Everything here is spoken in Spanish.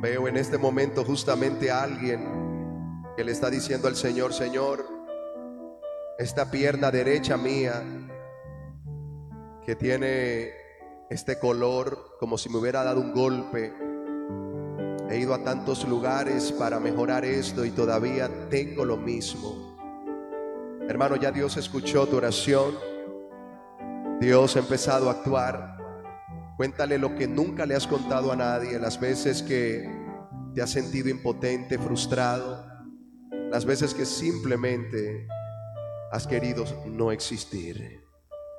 Veo en este momento justamente a alguien que le está diciendo al Señor: Señor, esta pierna derecha mía que tiene este color como si me hubiera dado un golpe, he ido a tantos lugares para mejorar esto y todavía tengo lo mismo. Hermano, ya Dios escuchó tu oración, Dios ha empezado a actuar. Cuéntale lo que nunca le has contado a nadie, las veces que te has sentido impotente, frustrado, las veces que simplemente has querido no existir.